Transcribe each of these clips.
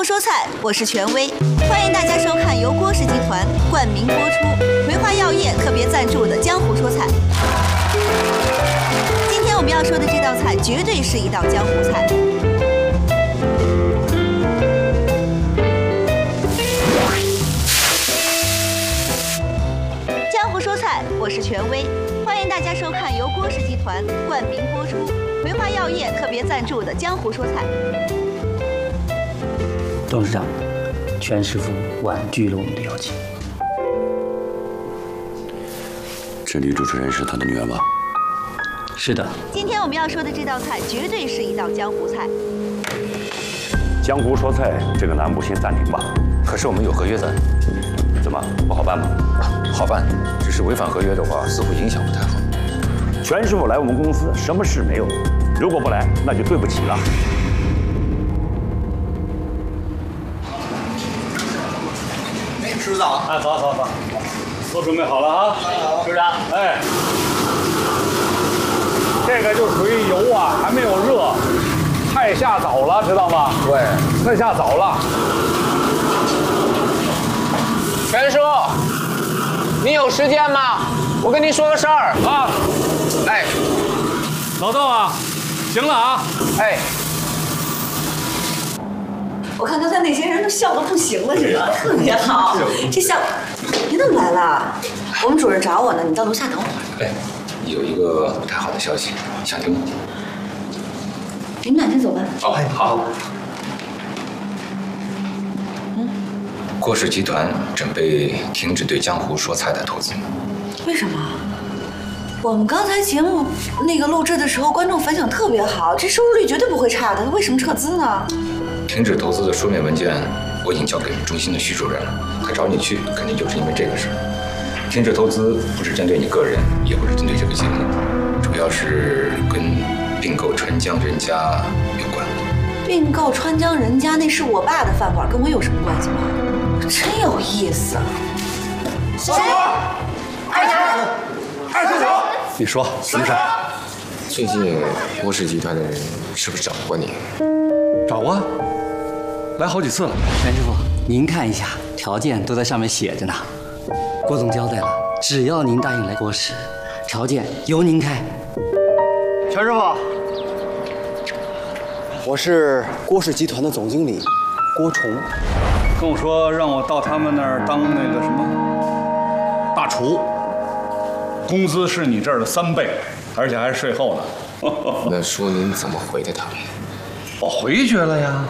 湖说菜，我是权威，欢迎大家收看由郭氏集团冠名播出、葵花药业特别赞助的《江湖说菜》。今天我们要说的这道菜，绝对是一道江湖菜。江湖说菜，我是权威，欢迎大家收看由郭氏集团冠名播出、葵花药业特别赞助的《江湖说菜》。 董事长，全师傅婉拒了我们的邀请。 这女主持人是他的女儿吗？ 是的。 今天我们要说的这道菜，绝对是一道江湖菜。 江湖说菜，这个栏目先暂停吧。 可是我们有合约在， 怎么不好办吗？ 好办，只是违反合约的话，似乎影响不太好。 全师傅来我们公司，什么事没有？如果不来，那就对不起了。 师傅早！ 哎，早，都准备好了啊！ 师长， 哎，这个就属于油啊，还没有热，菜下早了，知道吗？ 对， 菜下早了。 全叔，你有时间吗？我跟您说个事儿啊！ 哎， 老豆啊，行了啊！ 哎。 我看刚才那些人都笑得不行了似的，特别好。这笑，你怎么来了？我们主任找我呢，你到楼下等会儿。 哎，有一个不太好的消息，想听吗？ 你们俩先走吧。 哦，好。郭氏集团准备停止对江湖说菜的投资。 为什么？我们刚才节目那个录制的时候，观众反响特别好，这收视率绝对不会差的。为什么撤资呢？ 停止投资的书面文件我已经交给中心的徐主任了，他找你去肯定就是因为这个事儿。停止投资不是针对你个人，也不是针对这个节目，主要是跟并购川江人家有关。 并购川江人家那是我爸的饭馆，跟我有什么关系吗？真有意思。谁？ 二师兄， 你说什么事？ 最近郭氏集团的人是不是找过你？ 找啊，来好几次了。 全师傅，您看一下，条件都在上面写着呢。郭总交代了，只要您答应来郭氏，条件由您开。 全师傅，我是郭氏集团的总经理郭崇。 跟我说让我到他们那儿当那个什么大厨，工资是你这儿的3倍，而且还是税后的。 那说您怎么回的他们？ 我回绝了呀。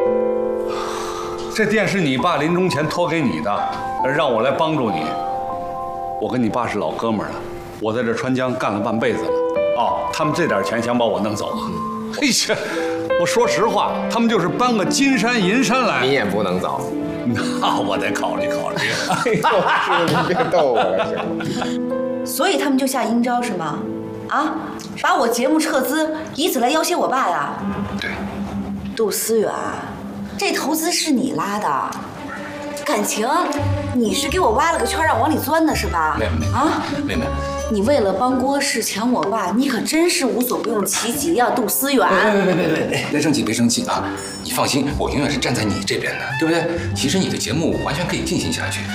这店是你爸临终前托给你的，让我来帮助你。我跟你爸是老哥们儿了，我在这川江干了半辈子了。哦，他们这点钱想把我弄走啊？哎呀，我说实话，他们就是搬个金山银山来， 你也不能走。 那我得考虑考虑。 哎呦，师傅，你别逗我了，行吗？ 所以他们就下阴招是吗？啊，把我节目撤资，以此来要挟我爸呀？ 对。 杜思远，这投资是你拉的，感情你是给我挖了个圈让我往里钻的是吧？ 妹妹， 你为了帮郭氏抢我爸，你可真是无所不用其极呀，杜思远。 别生气啊！你放心，我永远是站在你这边的，对不对？其实你的节目完全可以进行下去，